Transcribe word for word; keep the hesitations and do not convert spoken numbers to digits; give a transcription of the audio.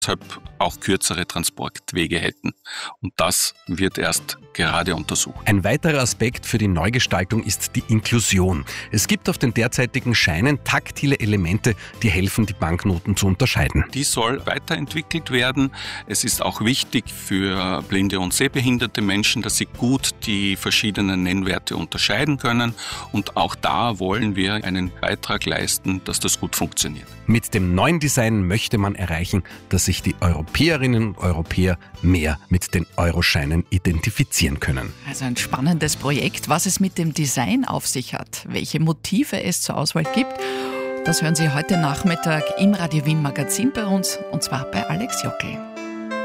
deshalb auch kürzere Transportwege hätten. Und das wird erst gerade untersucht. Ein weiterer Aspekt für die Neugestaltung ist die Inklusion. Es gibt auf den derzeitigen Scheinen taktile Elemente, die helfen, die Banknoten zu unterscheiden. Die soll weiterentwickelt werden. Es ist auch wichtig für blinde und sehbehinderte Menschen, dass sie gut die verschiedenen Nennwerte unterscheiden können. Und auch da wollen wir einen Beitrag leisten, dass das gut funktioniert. Mit dem neuen Design möchte man erreichen, dass sich die Europäerinnen und Europäer mehr mit den Euroscheinen identifizieren können. Also ein spannendes Projekt. Was es mit dem Design auf sich hat, welche Motive es zur Auswahl gibt, das hören Sie heute Nachmittag im Radio Wien Magazin bei uns, und zwar bei Alex Jockel.